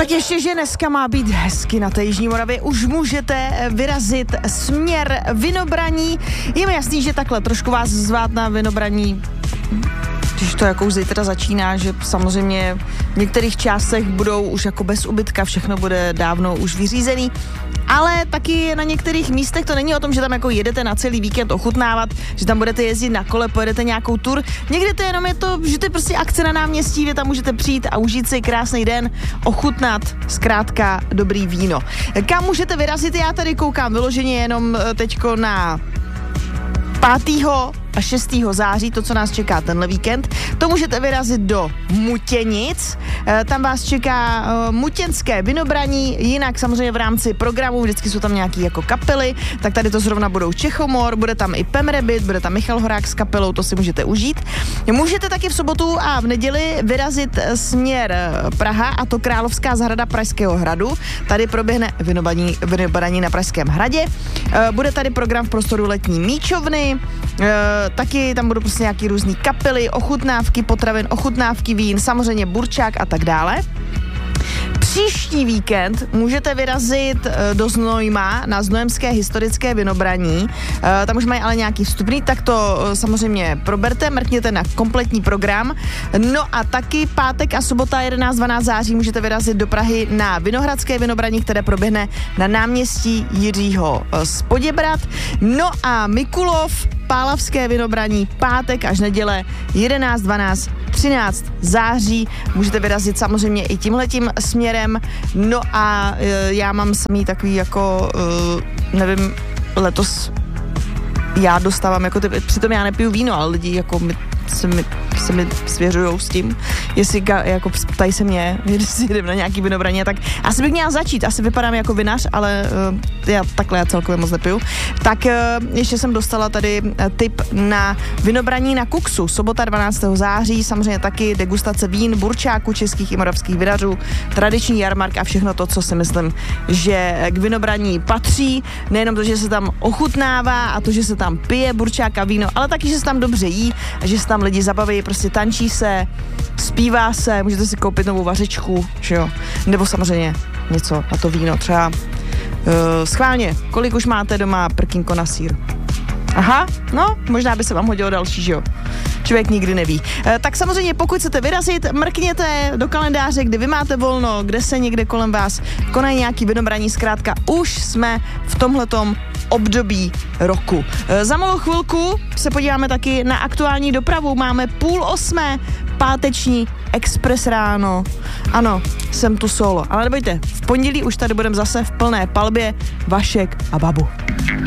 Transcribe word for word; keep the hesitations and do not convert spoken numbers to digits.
Tak ještě, že dneska má být hezky na té Jižní Moravě, už můžete vyrazit směr Vinobraní. Je mi jasný, že takhle trošku vás zvát na Vinobraní, když to jako už zítra začíná, že samozřejmě v některých částech budou už jako bez ubytka, všechno bude dávno už vyřízený. Ale taky na některých místech to není o tom, že tam jako jedete na celý víkend ochutnávat, že tam budete jezdit na kole, pojedete nějakou tur. Někde to jenom je to, že to je prostě akce na náměstí, vy tam můžete přijít a užít si krásný den, ochutnat zkrátka dobrý víno. Kam můžete vyrazit? Já tady koukám vyloženě jenom teďko na pátého a šestého září, to, co nás čeká tenhle víkend, to můžete vyrazit do Mutěnic. E, tam vás čeká e, mutěnské Vinobraní, jinak samozřejmě v rámci programu vždycky jsou tam nějaký jako kapely, tak tady to zrovna budou Čechomor, bude tam i Pem Rabbit, bude tam Michal Horák s kapelou, to si můžete užít. Můžete taky v sobotu a v neděli vyrazit směr Praha, a to Královská zahrada Pražského hradu. Tady proběhne Vinobraní, Vinobraní na Pražském hradě. E, bude tady program v prostoru Letní míčovny, e, taky tam budou prostě nějaký různý kapely, ochutnávky potravin, ochutnávky vín, samozřejmě burčák a tak dále. Příští víkend můžete vyrazit do Znojma na Znojemské historické Vinobraní. Tam už mají ale nějaký vstupný, tak to samozřejmě proberte, mrkněte na kompletní program. No a taky pátek a sobota jedenáct dvanáct září můžete vyrazit do Prahy na Vinohradské Vinobraní, které proběhne na náměstí Jiřího z Poděbrad. No a Mikulov, Pálavské Vinobraní, pátek až neděle jedenáct dvanáct třináct září. Můžete vyrazit samozřejmě i tímhletím směrem. No a e, já mám samý takový jako, e, nevím, letos já dostávám, jako ty, přitom já nepiju víno, ale lidi jako mi, se mi se mi svěřujou s tím, jestli jako ptají se mě, jestli jdem na nějaký vinobraně, tak asi bych měla začít, asi vypadám jako vinař, ale uh, já takhle já celkově moc nepiju. Tak uh, ještě jsem dostala tady uh, tip na vinobraní na Kuksu, sobota dvanáctého září, samozřejmě taky degustace vín, burčáků, českých i moravských vinařů, tradiční jarmark a všechno to, co si myslím, že k vinobraní patří, nejenom to, že se tam ochutnává a to, že se tam pije burčák a víno, ale taky, že se tam dobře jí a že se tam lidi zabaví, prostě tančí se, zpívá se, můžete si koupit novou vařičku, že jo, nebo samozřejmě něco na to víno, třeba uh, schválně, kolik už máte doma prkínko na sýr? Aha, no, možná by se vám hodilo další, že jo. Člověk nikdy neví. E, tak samozřejmě, pokud chcete vyrazit, mrkněte do kalendáře, kdy vy máte volno, kde se někde kolem vás konají nějaký vinobraní, zkrátka už jsme v tomhletom období roku. E, za malou chvilku se podíváme taky na aktuální dopravu. Máme půl osmé, páteční Express ráno. Ano, jsem tu solo. Ale nebojte, v pondělí už tady budeme zase v plné palbě Vašek a Babu.